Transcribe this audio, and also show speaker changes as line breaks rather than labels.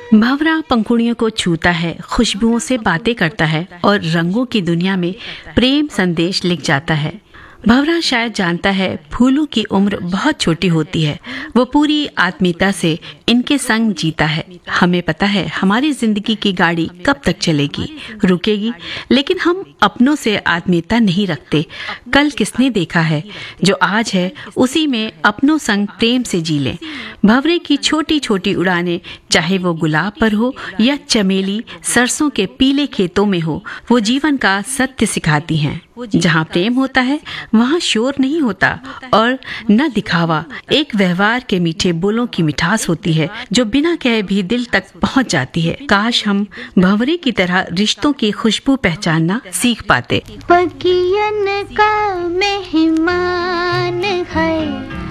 भंवरा पंखुड़ियों को छूता है, खुशबुओं से बातें करता है और रंगों की दुनिया में प्रेम संदेश लिख जाता है। भंवरा शायद जानता है फूलों की उम्र बहुत छोटी होती है। वो पूरी आत्मीयता से इनके संग जीता है। हमें पता है हमारी जिंदगी की गाड़ी कब तक चलेगी, रुकेगी, लेकिन हम अपनों से आत्मीयता नहीं रखते। कल किसने देखा है, जो आज है उसी में अपनों संग प्रेम से जी लें। भंवरे की छोटी छोटी उड़ानें, चाहे वो गुलाब पर हो या चमेली सरसों के पीले खेतों में हो, वो जीवन का सत्य सिखाती हैं। जहाँ प्रेम होता है वहाँ शोर नहीं होता और न दिखावा। एक व्यवहार के मीठे बोलों की मिठास होती है जो बिना कहे भी दिल तक पहुँच जाती है। काश हम भंवरे की तरह रिश्तों की खुशबू पहचानना सीख पाते।
बगियन का मेहमान है